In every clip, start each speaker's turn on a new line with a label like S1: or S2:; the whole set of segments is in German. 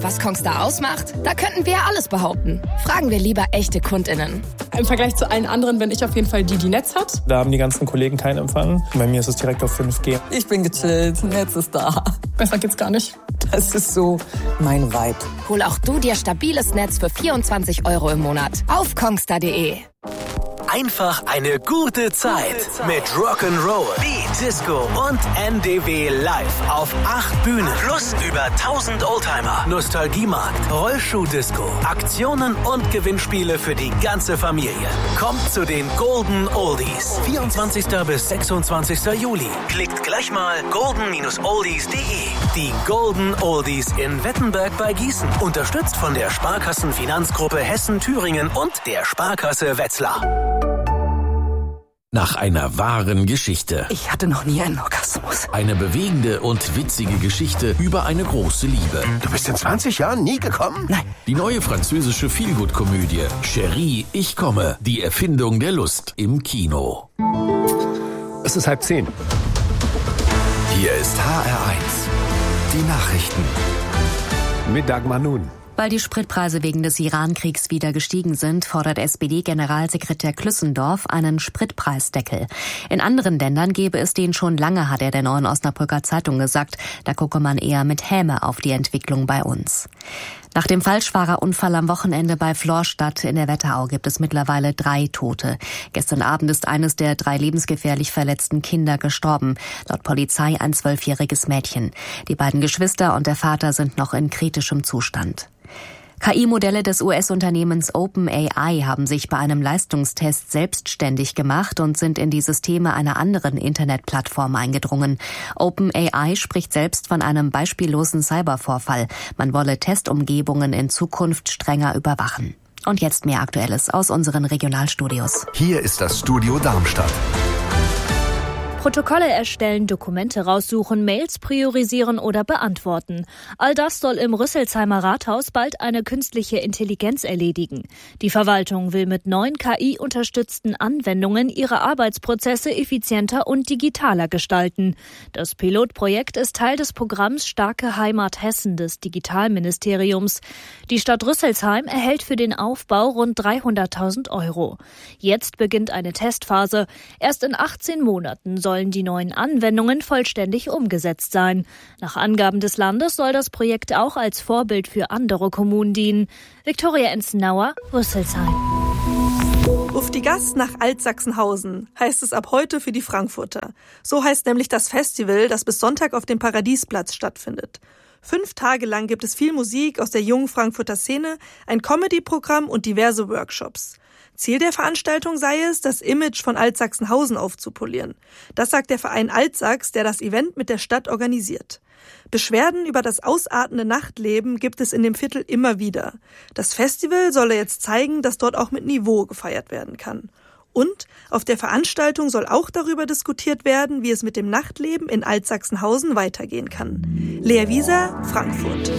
S1: Was Kongstar ausmacht? Da könnten wir alles behaupten. Fragen wir lieber echte KundInnen.
S2: Im Vergleich zu allen anderen bin ich auf jeden Fall die Netz hat.
S3: Da haben die ganzen Kollegen keinen Empfang. Bei mir ist es direkt auf 5G.
S4: Ich bin gechillt, Netz ist da.
S2: Besser geht's gar nicht.
S4: Das ist so mein Vibe.
S1: Hol auch du dir stabiles Netz für 24 € im Monat auf kongstar.de.
S5: Einfach eine gute Zeit mit Rock'n'Roll, Beat, Disco und NDW live auf 8 Bühnen. Plus über 1000 Oldtimer, Nostalgiemarkt, Rollschuh-Disco, Aktionen und Gewinnspiele für die ganze Familie. Kommt zu den Golden Oldies. 24. bis 26. Juli. Klickt gleich mal golden-oldies.de. Die Golden Oldies in Wettenberg bei Gießen. Unterstützt von der Sparkassenfinanzgruppe Hessen-Thüringen und der Sparkasse Wetzlar. Nach einer wahren Geschichte.
S4: Ich hatte noch nie einen Orgasmus.
S5: Eine bewegende und witzige Geschichte über eine große Liebe.
S6: Du bist in 20 Jahren nie gekommen?
S4: Nein.
S5: Die neue französische Feelgood-Komödie Chérie, ich komme. Die Erfindung der Lust im Kino.
S7: Es ist 9:30.
S8: Hier ist HR1. Die Nachrichten.
S7: Mit Dagmar Nun.
S9: Weil die Spritpreise wegen des Iran-Kriegs wieder gestiegen sind, fordert SPD-Generalsekretär Klüssendorf einen Spritpreisdeckel. In anderen Ländern gäbe es den schon lange, hat er der Neuen Osnabrücker Zeitung gesagt. Da gucke man eher mit Häme auf die Entwicklung bei uns. Nach dem Falschfahrerunfall am Wochenende bei Florstadt in der Wetterau gibt es mittlerweile 3 Tote. Gestern Abend ist eines der 3 lebensgefährlich verletzten Kinder gestorben. Laut Polizei ein 12-jähriges Mädchen. Die beiden Geschwister und der Vater sind noch in kritischem Zustand. KI-Modelle des US-Unternehmens OpenAI haben sich bei einem Leistungstest selbstständig gemacht und sind in die Systeme einer anderen Internetplattform eingedrungen. OpenAI spricht selbst von einem beispiellosen Cybervorfall. Man wolle Testumgebungen in Zukunft strenger überwachen. Und jetzt mehr Aktuelles aus unseren Regionalstudios.
S8: Hier ist das Studio Darmstadt.
S10: Protokolle erstellen, Dokumente raussuchen, Mails priorisieren oder beantworten. All das soll im Rüsselsheimer Rathaus bald eine künstliche Intelligenz erledigen. Die Verwaltung will mit neuen KI-unterstützten Anwendungen ihre Arbeitsprozesse effizienter und digitaler gestalten. Das Pilotprojekt ist Teil des Programms Starke Heimat Hessen des Digitalministeriums. Die Stadt Rüsselsheim erhält für den Aufbau rund 300.000 €. Jetzt beginnt eine Testphase. Erst in 18 Monaten sollen die neuen Anwendungen vollständig umgesetzt sein. Nach Angaben des Landes soll das Projekt auch als Vorbild für andere Kommunen dienen. Viktoria Enzenauer, Rüsselsheim.
S11: Auf die Gas nach Altsachsenhausen heißt es ab heute für die Frankfurter. So heißt nämlich das Festival, das bis Sonntag auf dem Paradiesplatz stattfindet. 5 Tage lang gibt es viel Musik aus der jungen Frankfurter Szene, ein Comedy-Programm und diverse Workshops. Ziel der Veranstaltung sei es, das Image von Altsachsenhausen aufzupolieren. Das sagt der Verein Altsachs, der das Event mit der Stadt organisiert. Beschwerden über das ausartende Nachtleben gibt es in dem Viertel immer wieder. Das Festival solle jetzt zeigen, dass dort auch mit Niveau gefeiert werden kann. Und auf der Veranstaltung soll auch darüber diskutiert werden, wie es mit dem Nachtleben in Altsachsenhausen weitergehen kann. Lea Wieser, Frankfurt.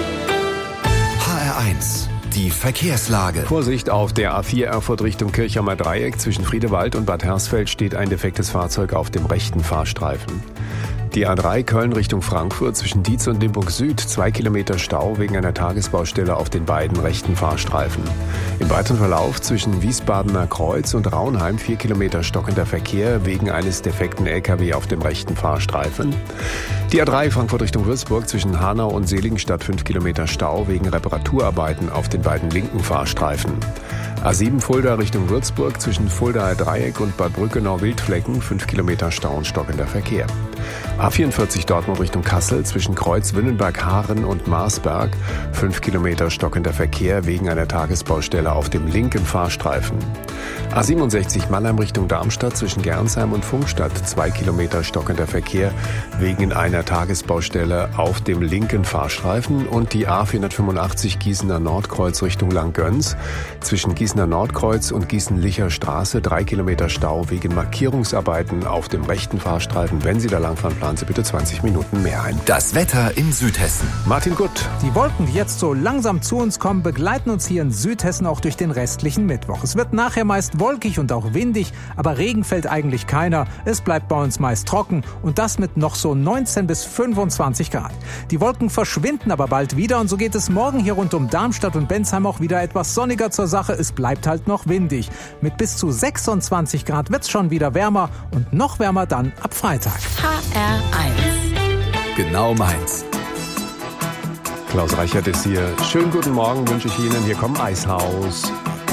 S8: HR1. Die Verkehrslage.
S7: Vorsicht, auf der A4 Erfurt Richtung Kirchheimer Dreieck zwischen Friedewald und Bad Hersfeld steht ein defektes Fahrzeug auf dem rechten Fahrstreifen. Die A3 Köln Richtung Frankfurt zwischen Dietz und Limburg Süd 2 Kilometer Stau wegen einer Tagesbaustelle auf den beiden rechten Fahrstreifen. Im weiteren Verlauf zwischen Wiesbadener Kreuz und Raunheim 4 Kilometer stockender Verkehr wegen eines defekten LKW auf dem rechten Fahrstreifen. Die A3 Frankfurt Richtung Würzburg zwischen Hanau und Seligenstadt 5 Kilometer Stau wegen Reparaturarbeiten auf den beiden linken Fahrstreifen. A7 Fulda Richtung Würzburg zwischen Fuldaer Dreieck und Bad Brückenau-Wildflecken 5 Kilometer Stau und stockender Verkehr. A44 Dortmund Richtung Kassel zwischen Kreuz Winnenberg-Haaren und Marsberg 5 Kilometer stockender Verkehr wegen einer Tagesbaustelle auf dem linken Fahrstreifen. A67 Mannheim Richtung Darmstadt zwischen Gernsheim und Funkstadt 2 Kilometer stockender Verkehr wegen einer Tagesbaustelle auf dem linken Fahrstreifen. Und die A485 Gießener Nordkreuz Richtung Langgöns zwischen Gießener Nordkreuz und Gießen-Licher Straße 3 Kilometer Stau wegen Markierungsarbeiten auf dem rechten Fahrstreifen Wennsiedler langfahren, planen Sie bitte 20 Minuten mehr ein.
S8: Das Wetter in Südhessen.
S7: Martin Gutt.
S12: Die Wolken, die jetzt so langsam zu uns kommen, begleiten uns hier in Südhessen auch durch den restlichen Mittwoch. Es wird nachher meist wolkig und auch windig, aber Regen fällt eigentlich keiner. Es bleibt bei uns meist trocken und das mit noch so 19 bis 25 Grad. Die Wolken verschwinden aber bald wieder und so geht es morgen hier rund um Darmstadt und Bensheim auch wieder etwas sonniger zur Sache. Es bleibt halt noch windig. Mit bis zu 26 Grad wird's schon wieder wärmer und noch wärmer dann ab Freitag.
S8: HR1. Genau meins.
S7: Klaus Reichert ist hier. Schönen guten Morgen wünsche ich Ihnen. Hier kommt Eishaus.